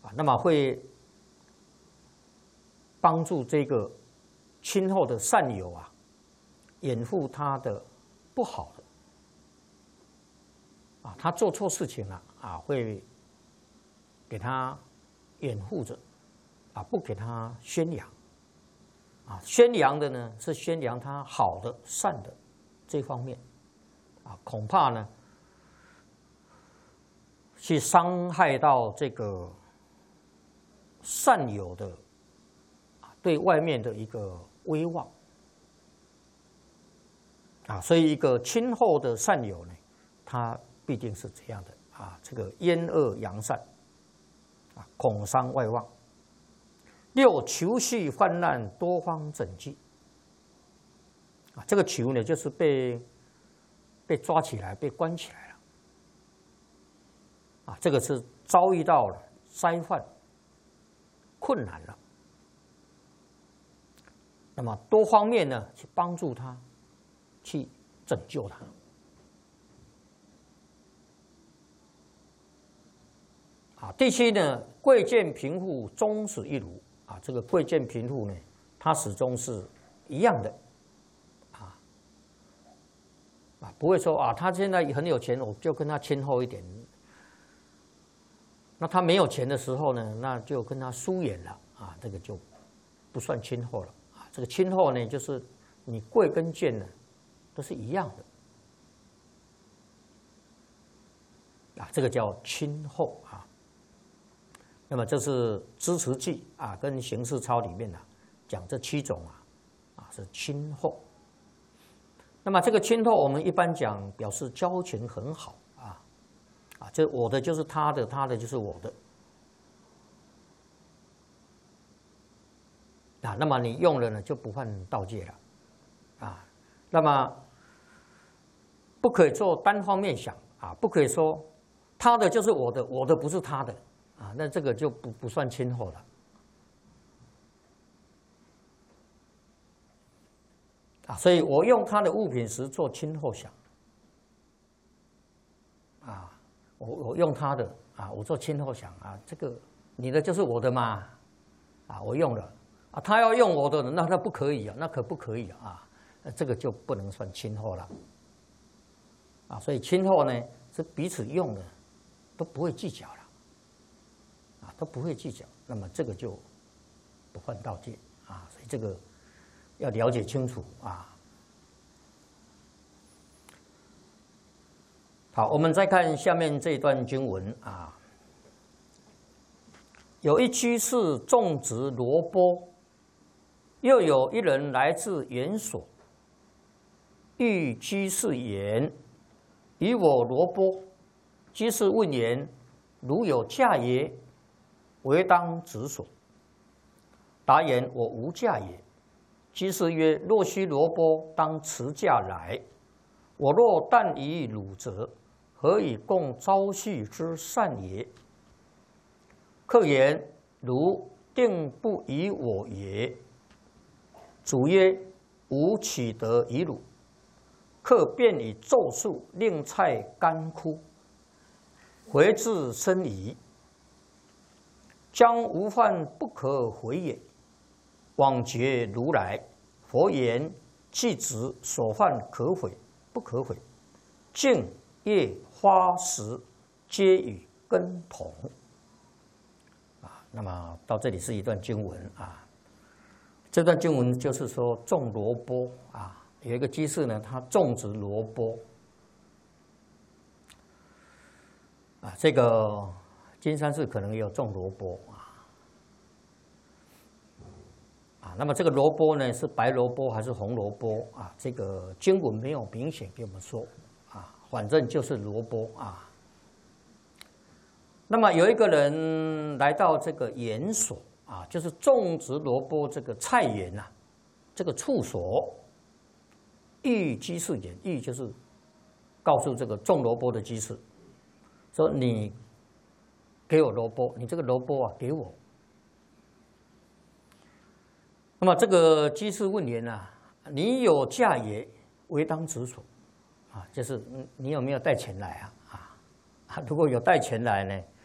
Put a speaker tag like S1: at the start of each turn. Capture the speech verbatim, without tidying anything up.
S1: 啊，那么会帮助这个亲后的善友啊，掩护他的不好的啊，他做错事情了啊，会给他掩护着啊，不给他宣扬啊，宣扬的呢是宣扬他好的善的这方面啊，恐怕呢去伤害到这个善友的对外面的一个威望啊，所以一个亲厚的善友呢，他必定是这样的啊，这个厌恶扬善啊，恐伤外望。六囚系患难，多方拯济啊，这个囚呢，就是被被抓起来，被关起来了啊，这个是遭遇到了灾患、困难了。那么多方面呢，去帮助他，去拯救他。啊，第七呢，贵贱贫富终始一如啊，这个贵贱贫富呢，它始终是一样的，啊啊，不会说啊，他现在很有钱，我就跟他亲厚一点。那他没有钱的时候呢，那就跟他疏远了啊，这个就不算亲厚了。这个亲厚呢，就是你贵跟贱呢，都是一样的啊，这个叫亲厚啊。那么这是支持记啊，跟形事操里面呢、啊、讲这七种啊，啊是亲厚。那么这个亲厚，我们一般讲表示交情很好啊，啊，这我的就是他的，他的就是我的。啊，那么你用了呢，就不犯盗戒了，啊，那么不可以做单方面想啊，不可以说他的就是我的，我的不是他的啊，那这个就不不算亲厚了，啊，所以我用他的物品时做亲厚想，啊，我我用他的啊，我做亲厚想啊，这个你的就是我的嘛，啊，我用了。啊，他要用我的，那那不可以啊，那可不可以啊？那这个就不能算亲厚了。啊，所以亲厚呢是彼此用的，都不会计较了，啊，都不会计较。那么这个就不犯盗戒啊，所以这个要了解清楚啊。好，我们再看下面这段经文啊，有一居士种植萝卜。又有一人来自园所，欲居士言：“以我萝卜。”居士问言：“如有价也，唯当止所。”答言：“我无价也。”居士曰：“若须萝卜，当持价来。我若但以汝则，何以共朝夕之善也？”客言：“汝定不以我也。”主曰：“吾岂得以汝？”客便以咒术令菜干枯，回至深疑，将无犯不可悔也。往诘如来，佛言：“既知所犯可悔不可悔，净业花时皆与根同。”啊，那么到这里是一段经文啊。这段经文就是说种萝卜啊，有一个居士呢，他种植萝卜啊，这个金山寺可能也有种萝卜啊，啊，那么这个萝卜呢是白萝卜还是红萝卜啊？这个经文没有明显给我们说啊，反正就是萝卜啊。那么有一个人来到这个园所。啊，就是种植萝卜这个菜园呐、啊，这个处所，欲居士言，欲就是告诉这个种萝卜的居士，说你给我萝卜，你这个萝卜啊给我。那么这个居士问言啊，你有价也，唯当止所，啊，就是你有没有带钱来啊？啊，如果有带钱来呢，